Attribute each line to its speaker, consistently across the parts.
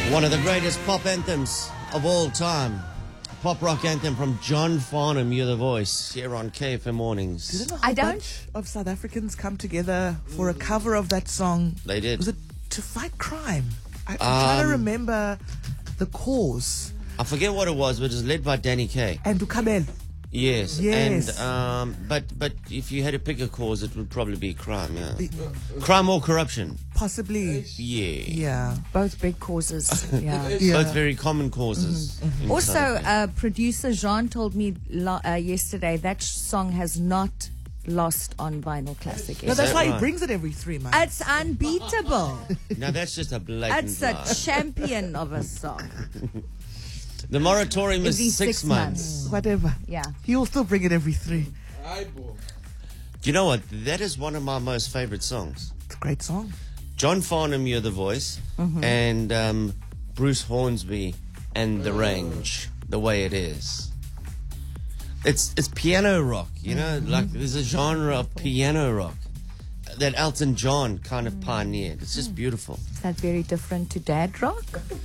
Speaker 1: One of the greatest pop anthems of all time. Pop rock anthem from John Farnham, You're the Voice, here on KFM Mornings.
Speaker 2: Didn't a whole bunch of South Africans come together for a cover of that song?
Speaker 1: They did.
Speaker 2: Was it to fight crime? I'm trying to remember the cause.
Speaker 1: I forget what it was, but it was led by Danny Kaye.
Speaker 2: And Dukabel.
Speaker 1: Yes.
Speaker 2: Yes.
Speaker 1: And, but if you had to pick a cause, it would probably be crime, yeah. Crime or corruption.
Speaker 2: Possibly.
Speaker 1: Yeah.
Speaker 2: Yeah.
Speaker 3: Both big causes. Yeah.
Speaker 1: Both very common causes. in South
Speaker 3: Also,
Speaker 1: Africa.
Speaker 3: producer Jean told me yesterday that song has not lost on Vinyl Classic.
Speaker 2: No, that's
Speaker 1: that
Speaker 2: why
Speaker 1: right?
Speaker 2: he brings it every 3 months.
Speaker 3: It's unbeatable.
Speaker 1: Now that's just a blatant
Speaker 3: It's a
Speaker 1: lie.
Speaker 3: champion of a song.
Speaker 1: The moratorium is
Speaker 3: Every
Speaker 1: 6
Speaker 3: 6
Speaker 1: months.
Speaker 2: Whatever.
Speaker 3: Yeah.
Speaker 2: He'll still bring it every 3.
Speaker 1: Do you know what? That is one of my most favorite songs.
Speaker 2: It's a great song.
Speaker 1: John Farnham, You're the Voice, and Bruce Hornsby and The Range, The Way It Is. It's piano rock, you know, like there's a genre of piano rock that Elton John kind of pioneered. It's just beautiful.
Speaker 3: Is that very different to Dad Rock?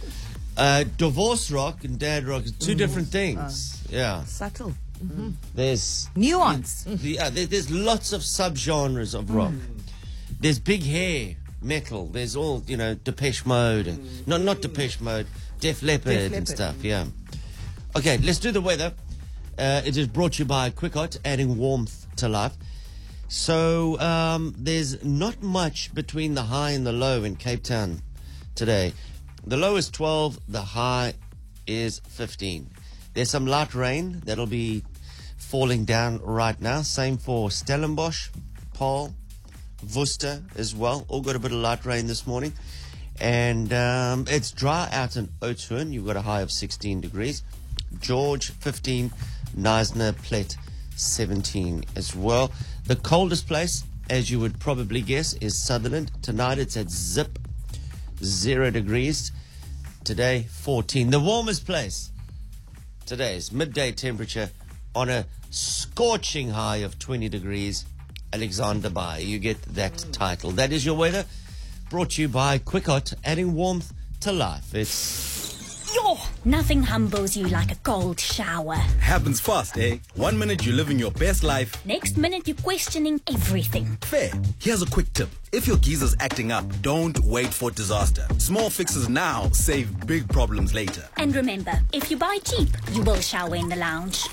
Speaker 1: Divorce rock and dad rock is two different things. Yeah.
Speaker 2: Subtle.
Speaker 1: There's
Speaker 3: Nuance.
Speaker 1: there's lots of subgenres of rock. There's big hair metal. There's all, you know, Depeche Mode and not Depeche Mode, Def Leppard and
Speaker 2: Leppard.
Speaker 1: stuff. Yeah. Okay, let's do the weather. It is brought to you by Quickhot, adding warmth to life. So there's not much between the high and the low in Cape Town today. The low is 12, the high is 15. There's some light rain that'll be falling down right now. Same for Stellenbosch, Paarl, Worcester as well. All got a bit of light rain this morning. And it's dry out in Oudtshoorn. You've got a high of 16 degrees. George, 15. Knysna, Plet, 17 as well. The coldest place, as you would probably guess, is Sutherland. Tonight it's at zip 0 degrees. Today, 14. The warmest place today is midday temperature on a scorching high of 20 degrees. Alexander Bay. You get that title. That is your weather. Brought to you by Quickhot, adding warmth to life. It's
Speaker 4: Yo, nothing humbles you like a cold shower.
Speaker 5: Happens fast, eh? 1 minute you're living your best life.
Speaker 4: Next minute you're questioning everything.
Speaker 5: Fair. Here's a quick tip. If your geezer's acting up, don't wait for disaster. Small fixes now save big problems later.
Speaker 4: And remember, if you buy cheap, you will shower in the lounge.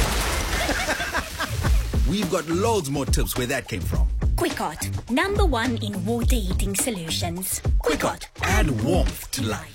Speaker 5: We've got loads more tips where that came from.
Speaker 4: Quickhot, #1 in water heating solutions. Quickhot,
Speaker 5: Add warmth to life.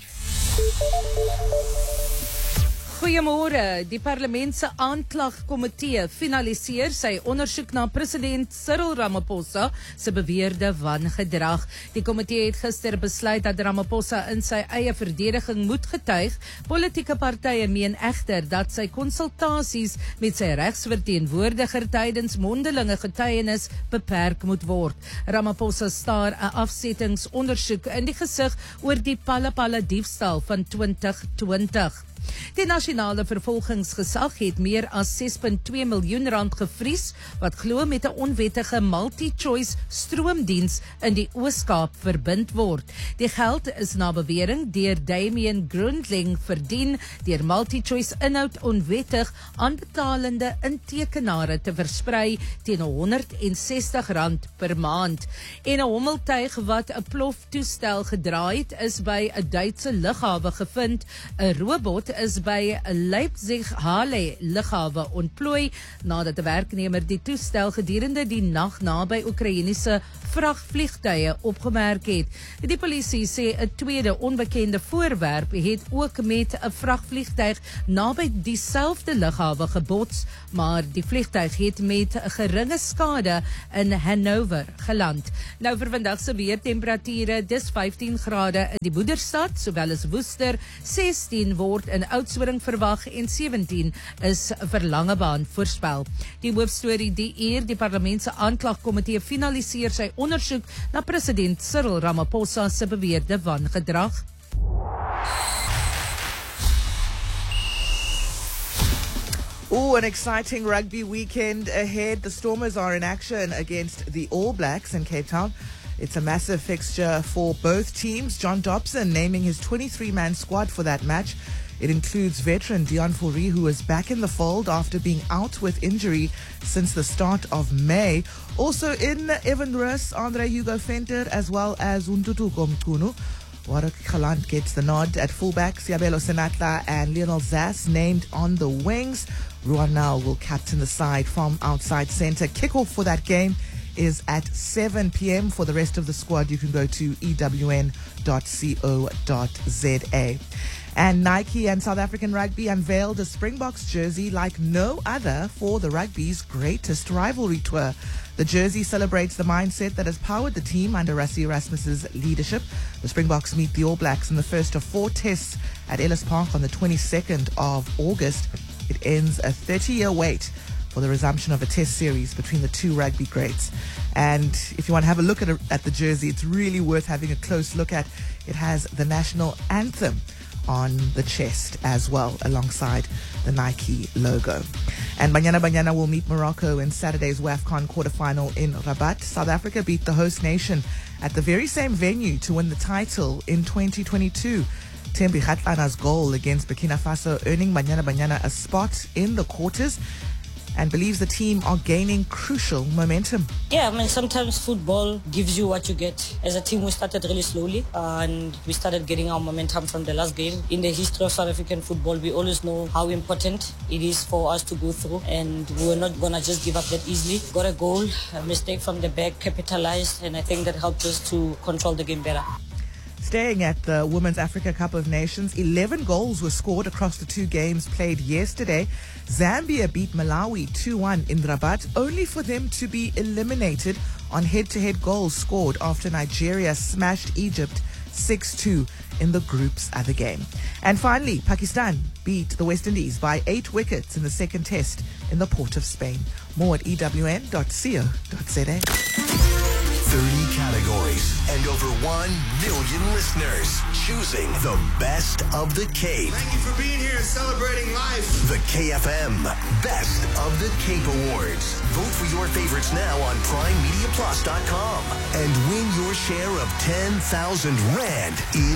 Speaker 6: Goeiemôre. Die parlement se aanklagkomitee finaliseer sy ondersoek na president Cyril Ramaphosa se beweerde wangedrag. Die komitee het gister besluit dat Ramaphosa in sy eie verdediging moet getuig. Politieke partye meen egter dat sy konsultasies met sy regsverteenwoordiger tydens mondelinge getuienis beperk moet word. Ramaphosa staar 'n afsettingsondersoek in die gesig oor die Phala diefstal van 2020. Die nasionale vervolgingsgesag het meer as 6.2 miljoen rand gevries, wat glo met 'n onwettige multi-choice stroomdiens in die Oos-Kaap verbind word. Die geld is na bewering deur Damien Grundling verdien deur multi-choice inhoud onwettig aan betalende intekenare te versprei teen R160 per maand. En 'n hommeltuig wat 'n ploftoestel gedraai het, is by 'n Duitse lughawe gevind. 'n Robot is by Leipzig-Halle lughawe ontplooi nadat 'n werknemer die toestel gedurende die nag naby Oekraïense vragvliegtuie opgemerk het. Die polisie sê 'n tweede onbekende voorwerp het ook met 'n vragvliegtuig naby dieselfde lughawe gebots, maar die vliegtuig het met 'n geringe skade in Hannover geland. Nou vir vandag se weertemperature, dis 15 grade in die Boederstad, sowel as Woester, 16 word in Oudtshoorn verwag en 17 is vir Langebaan voorspel. Die hoofstorie die uur, die parlement se aanklagkomitee finaliseer sy ondersoek na president Cyril Ramaphosa se beweerde wangedrag.
Speaker 2: Oh, an exciting rugby weekend ahead. The Stormers are in action against the All Blacks in Cape Town. It's a massive fixture for both teams. John Dobson naming his 23-man squad for that match. It includes veteran Dion Fourie, who is back in the fold after being out with injury since the start of May. Also in Evan Roos, Andre Hugo Venter, as well as Untutu Komkunu. Warwick Galant gets the nod at fullback. Siabelo Senatla and Lionel Zass named on the wings. Ruan Nel will captain the side from outside centre. Kickoff for that game is at 7 p.m. For the rest of the squad, you can go to ewn.co.za. And Nike and South African Rugby unveiled a Springboks jersey like no other for the rugby's greatest rivalry tour. The jersey celebrates the mindset that has powered the team under Rassie Erasmus's leadership. The Springboks meet the All Blacks in the first of 4 tests at Ellis Park on the 22nd of August. It ends a 30-year wait for the resumption of a test series between the two rugby greats. And if you want to have a look at the jersey, it's really worth having a close look at. It has the national anthem on the chest as well, alongside the Nike logo. And Banyana will meet Morocco in Saturday's WAFCON quarterfinal in Rabat. South Africa beat the host nation at the very same venue to win the title in 2022. Thembi Kgatlana's goal against Burkina Faso earning Banyana a spot in the quarters, and believes the team are gaining crucial momentum.
Speaker 7: Yeah, I mean, sometimes football gives you what you get. As a team, we started really slowly, and we started getting our momentum from the last game. In the history of South African football, we always know how important it is for us to go through, and we were not going to just give up that easily. Got a goal, a mistake from the back, capitalized, and I think that helped us to control the game better.
Speaker 2: Staying at the Women's Africa Cup of Nations, 11 goals were scored across the 2 games played yesterday. Zambia beat Malawi 2-1 in Rabat, only for them to be eliminated on head-to-head goals scored after Nigeria smashed Egypt 6-2 in the group's other game. And finally, Pakistan beat the West Indies by 8 wickets in the second test in the port of Spain. More at ewn.co.za.
Speaker 8: 30 categories and over 1 million listeners choosing the best of the Cape.
Speaker 9: Thank you for being here and celebrating life.
Speaker 8: The KFM Best of the Cape Awards. Vote for your favorites now on PrimeMediaPlus.com and win your share of 10,000 Rand in